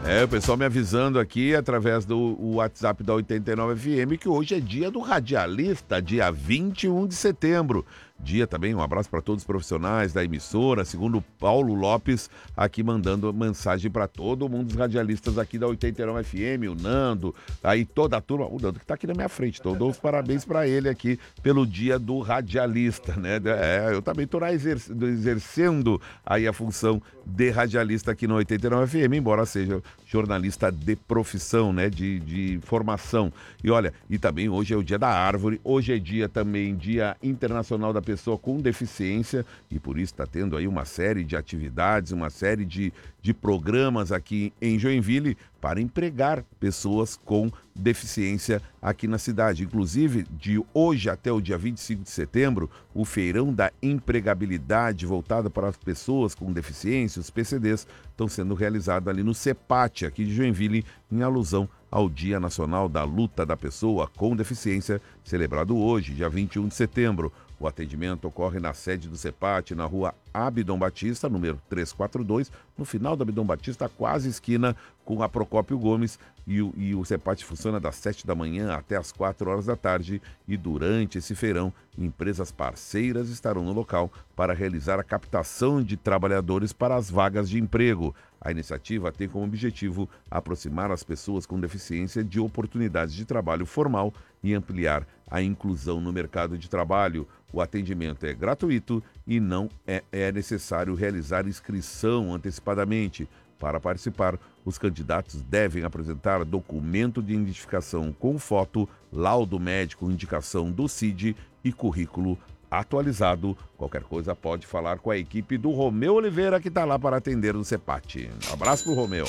O pessoal me avisando aqui através do WhatsApp da 89 FM que hoje é dia do radialista, dia 21 de setembro. Dia também, um abraço para todos os profissionais da emissora, segundo o Paulo Lopes, aqui mandando mensagem para todo mundo, os radialistas aqui da 89 FM, o Nando, aí toda a turma, o Nando que está aqui na minha frente, então eu dou os parabéns para ele aqui pelo dia do radialista, né? Eu também estou exercendo aí a função de radialista aqui no 89 FM, embora seja jornalista de profissão, né? De formação. E olha, e também hoje é o dia da árvore, hoje é dia também, dia internacional da pessoa com deficiência, e por isso está tendo aí uma série de atividades, uma série de programas aqui em Joinville para empregar pessoas com deficiência aqui na cidade. Inclusive, de hoje até o dia 25 de setembro, o Feirão da Empregabilidade voltado para as pessoas com deficiência, os PCDs, estão sendo realizados ali no CEPAT, aqui de Joinville, em alusão ao Dia Nacional da Luta da Pessoa com Deficiência, celebrado hoje, dia 21 de setembro. O atendimento ocorre na sede do CEPAT, na rua Abdon Batista, número 342, no final da Abdon Batista, quase esquina com a Procópio Gomes. E o CEPAT funciona das 7 da manhã até as 4 horas da tarde. E durante esse feirão, empresas parceiras estarão no local para realizar a captação de trabalhadores para as vagas de emprego. A iniciativa tem como objetivo aproximar as pessoas com deficiência de oportunidades de trabalho formal e ampliar a inclusão no mercado de trabalho. O atendimento é gratuito e não é necessário realizar inscrição antecipadamente. Para participar, os candidatos devem apresentar documento de identificação com foto, laudo médico, indicação do CID e currículo atualizado. Qualquer coisa pode falar com a equipe do Romeu Oliveira, que está lá para atender no CEPAT. Um abraço pro Romeu.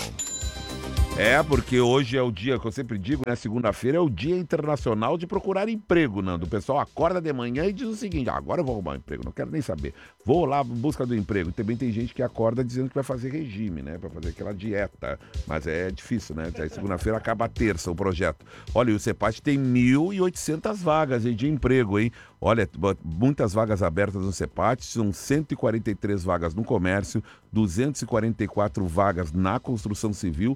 Porque hoje é o dia que eu sempre digo, né? Segunda-feira é o Dia Internacional de Procurar Emprego, Nando. O pessoal acorda de manhã e diz o seguinte: agora eu vou arrumar um emprego, não quero nem saber. Vou lá em busca do emprego. Também tem gente que acorda dizendo que vai fazer regime, né? Para fazer aquela dieta. Mas é difícil, né? Aí segunda-feira acaba a terça o projeto. Olha, e o CEPAT tem 1.800 vagas de emprego, hein? Olha, muitas vagas abertas no CEPAT, são 143 vagas no comércio, 244 vagas na construção civil,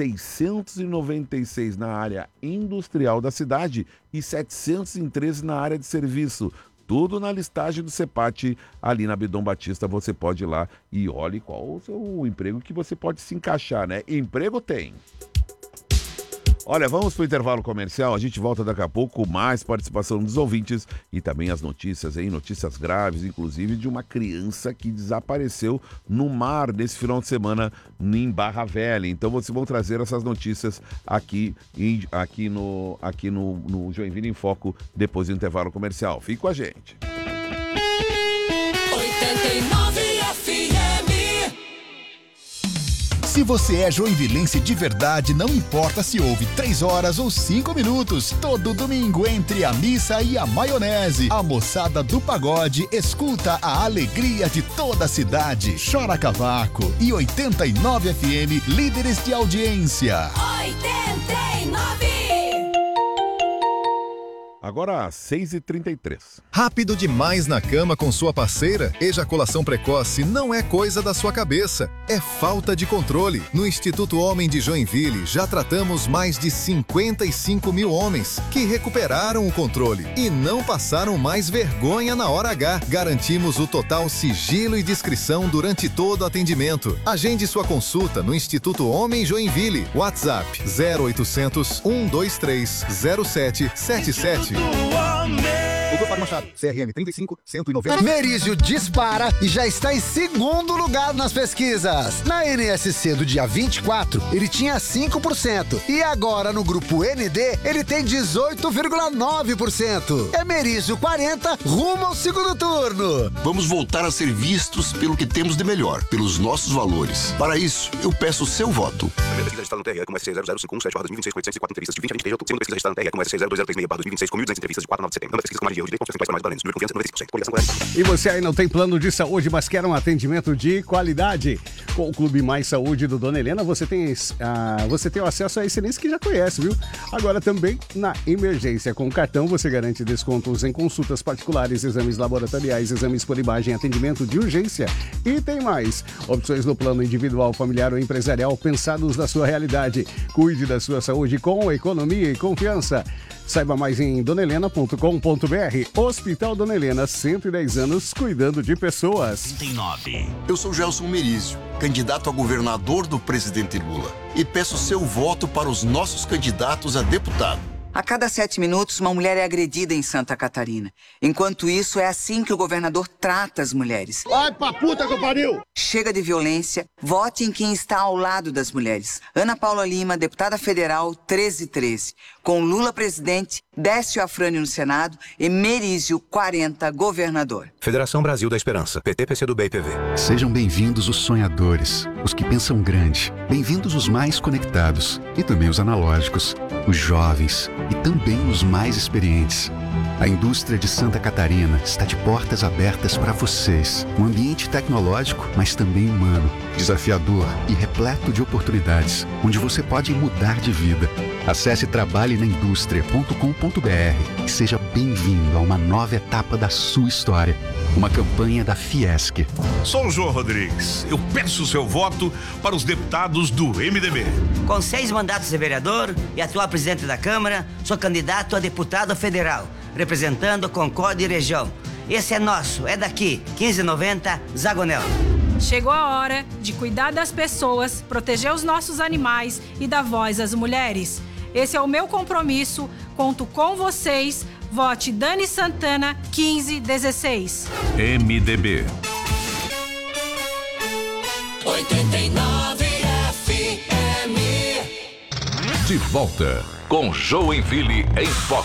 696 na área industrial da cidade e 713 na área de serviço. Tudo na listagem do CEPAT, ali na Abdon Batista. Você pode ir lá e olhe qual o seu emprego que você pode se encaixar, né? Emprego tem. Olha, vamos para o intervalo comercial, a gente volta daqui a pouco com mais participação dos ouvintes e também as notícias aí, notícias graves, inclusive de uma criança que desapareceu no mar nesse final de semana em Barra Velha. Então vocês vão trazer essas notícias aqui no Joinville em Foco depois do intervalo comercial. Fique com a gente. 89 FM. Se você é joinvilense de verdade, não importa se houve 3 horas ou 5 minutos, todo domingo entre a missa e a maionese, a moçada do pagode escuta a alegria de toda a cidade. Chora Cavaco e 89 FM, líderes de audiência. 89. Agora, 6h33. Rápido demais na cama com sua parceira? Ejaculação precoce não é coisa da sua cabeça, é falta de controle. No Instituto Homem de Joinville, já tratamos mais de 55 mil homens que recuperaram o controle e não passaram mais vergonha na hora H. Garantimos o total sigilo e discrição durante todo o atendimento. Agende sua consulta no Instituto Homem Joinville. WhatsApp 0800 123 0777. Doutor Fábio Machado, CRM 35-190. Merizio dispara e já está em segundo lugar nas pesquisas. Na NSC do dia 24, ele tinha 5%. E agora no grupo ND, ele tem 18,9%. É Merizio 40, rumo ao segundo turno. Vamos voltar a ser vistos pelo que temos de melhor, pelos nossos valores. Para isso, eu peço o seu voto. Primeira pesquisa registrada no TRE com SC0051, 7/2026, com 804 entrevistas de 20 a 23 de outubro. Segunda pesquisa registrada no TRE com SC0203/2026, com 1.200 entrevistas de 4 a 9 de setembro. Nova pesquisa com mais de erros E você aí não tem plano de saúde, mas quer um atendimento de qualidade? Com o Clube Mais Saúde do Dona Helena, você tem o acesso a excelência que já conhece, viu? Agora também na emergência. Com o cartão você garante descontos em consultas particulares, exames laboratoriais, exames por imagem, atendimento de urgência. E tem mais. Opções no plano individual, familiar ou empresarial pensados na sua realidade. Cuide da sua saúde com economia e confiança. Saiba mais em donahelena.com.br. Hospital Dona Helena, 110 anos cuidando de pessoas. Eu sou Gelson Merizio, candidato a governador do presidente Lula. E peço seu voto para os nossos candidatos a deputado. A cada 7 minutos, uma mulher é agredida em Santa Catarina. Enquanto isso, é assim que o governador trata as mulheres. Vai pra puta que eu pariu! Chega de violência, vote em quem está ao lado das mulheres. Ana Paula Lima, deputada federal, 1313. Com Lula presidente, Décio Afrânio no Senado e Merizio 40, governador. Federação Brasil da Esperança, PT, PCdoB e PV. Sejam bem-vindos os sonhadores, os que pensam grande. Bem-vindos os mais conectados e também os analógicos, os jovens e também os mais experientes. A indústria de Santa Catarina está de portas abertas para vocês. Um ambiente tecnológico, mas também humano, desafiador e repleto de oportunidades, onde você pode mudar de vida. Acesse trabalhenaindustria.com.br e seja bem-vindo a uma nova etapa da sua história. Uma campanha da Fiesc. Sou o João Rodrigues. Eu peço o seu voto para os deputados do MDB. Com 6 mandatos de vereador e atual presidente da Câmara, sou candidato a deputado federal, representando Concórdia e região. Esse é nosso, é daqui, 1590, Zagonel. Chegou a hora de cuidar das pessoas, proteger os nossos animais e dar voz às mulheres. Esse é o meu compromisso, conto com vocês. Vote Dani Santana, 1516. MDB. 89 FM. De volta com Joinville em Foco.